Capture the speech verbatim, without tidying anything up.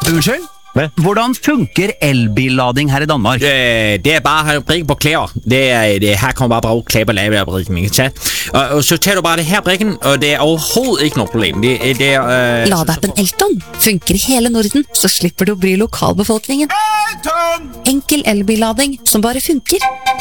Unnskyld? Hva? Hvordan funker elbillading her i Danmark? Øh, det er bare brikken på klæder. Det er, det, her kommer bare bruge klæder på lavebrikken, ikke sant? Og, og så tager du bare det her brikken, og det er overhovedet ikke noe problem. Det, det er... Øh, Ladeappen Elton funker i hele Norden, så slipper du å bry lokalbefolkningen. Enkel elbillading som bare funker.